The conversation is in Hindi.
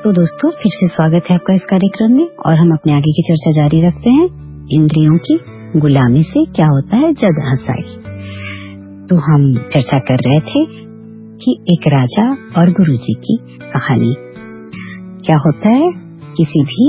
तो दोस्तों फिर से स्वागत है आपका इस कार्यक्रम में और हम अपने आगे की चर्चा जारी रखते हैं। इंद्रियों की गुलामी से क्या होता है जग हंसाई। तो हम चर्चा कर रहे थे कि एक राजा और गुरुजी की कहानी। क्या होता है, किसी भी